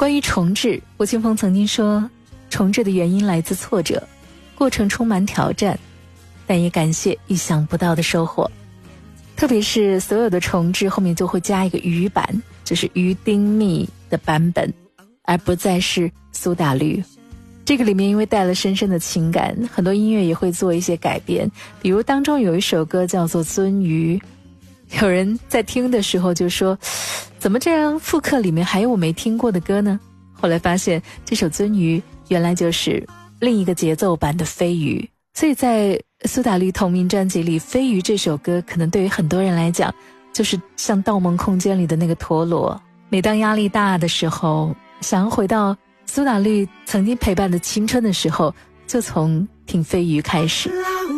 关于重置，吴青峰曾经说，重置的原因来自挫折，过程充满挑战，但也感谢意想不到的收获。特别是所有的重置后面就会加一个鱼版，就是鱼丁密的版本，而不再是苏打绿。这个里面因为带了深深的情感，很多音乐也会做一些改编，比如当中有一首歌叫做《鳟鱼》，有人在听的时候就说，怎么这样复刻里面还有我没听过的歌呢？后来发现这首《鳟鱼》原来就是另一个节奏版的《飞鱼》，所以在苏打绿同名专辑里，《飞鱼》这首歌可能对于很多人来讲就是像《盗梦空间》里的那个陀螺。每当压力大的时候，想要回到苏打绿曾经陪伴的青春的时候，就从听《飞鱼》开始。